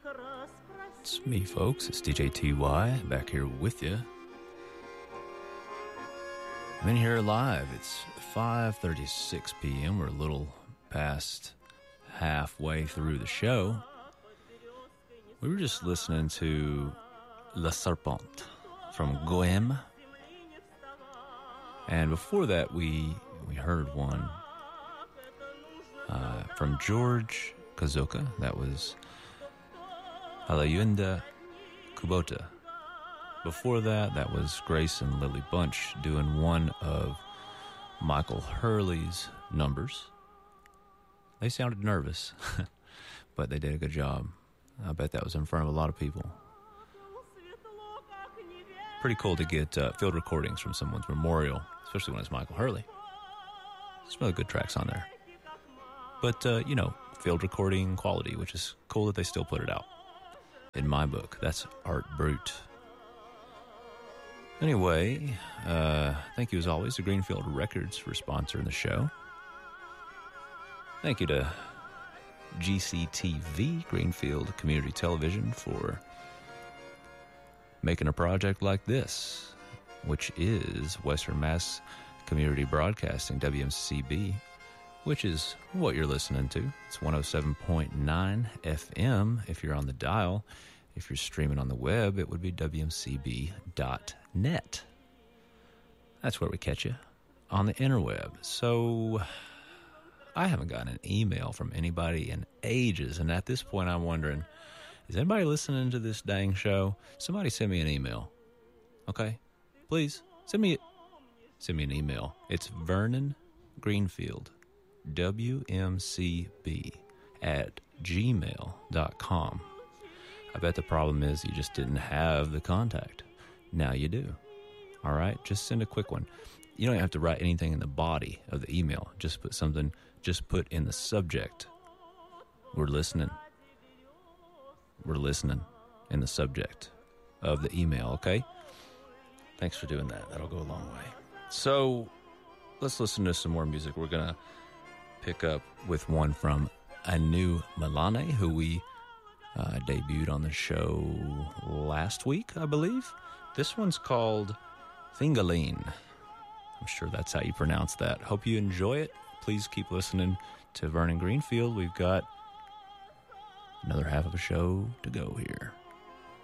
It's me, folks. It's DJ TY back here with you. I'm in here live. It's 5:36 p.m. We're a little past halfway through the show. We were just listening to Le Serpent from Goem. And before that, we heard one from George Kazoka. That was Halayunda Kubota. Before that, that was Grace and Lily Bunch doing one of Michael Hurley's numbers. They sounded nervous, but they did a good job. I bet that was in front of a lot of people. Pretty cool to get field recordings from someone's memorial, especially when it's Michael Hurley. Some really good tracks on there. But, field recording quality, which is cool that they still put it out. In my book, that's art brut. Anyway, thank you as always to Greenfield Records for sponsoring the show. Thank you to GCTV, Greenfield Community Television, for making a project like this, which is Western Mass Community Broadcasting, WMCB, which is what you're listening to. It's 107.9 FM if you're on the dial. If you're streaming on the web, it would be WMCB.net. That's where we catch you, on the interweb. So I haven't gotten an email from anybody in ages, and at this point I'm wondering, is anybody listening to this dang show? Somebody send me an email, okay? Please, send me an email. It's Vernon Greenfield, WMCB @gmail.com. I bet the problem is you just didn't have the contact. Now you do. All right? Just send a quick one. You don't have to write anything in the body of the email. Just put in the subject. We're listening. We're listening in the subject of the email, okay? Thanks for doing that. That'll go a long way. So let's listen to some more music. We're going to pick up with one from Anu Milane, who we debuted on the show last week, I believe. This one's called Fingaleen. I'm sure that's how you pronounce that. Hope you enjoy it. Please keep listening to Vernon Greenfield. We've got another half of a show to go here.